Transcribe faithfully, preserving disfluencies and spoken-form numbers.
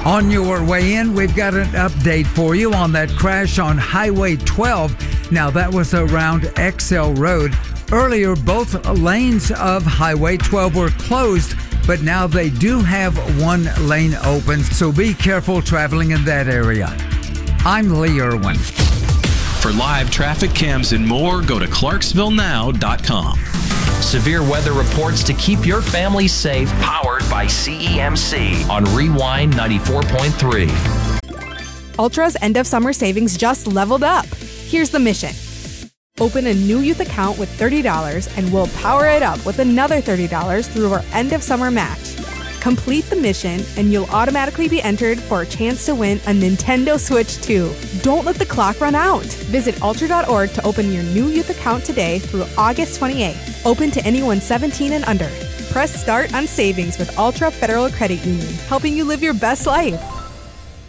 On your way in, we've got an update for you on that crash on Highway twelve. Now, that was around Excel Road. Earlier, both lanes of Highway twelve were closed, but now they do have one lane open, so be careful traveling in that area. I'm Lee Irwin. For live traffic cams and more, go to clarksville now dot com. Severe weather reports to keep your family safe, powered by C E M C on Rewind ninety-four point three. Ultra's end of summer savings just leveled up. Here's the mission. Open a new youth account with thirty dollars and we'll power it up with another thirty dollars through our end of summer match. Complete the mission and you'll automatically be entered for a chance to win a Nintendo Switch two. Don't let the clock run out. Visit ultra dot org to open your new youth account today through August twenty-eighth. Open to anyone seventeen and under. Press start on savings with Ultra Federal Credit Union, helping you live your best life.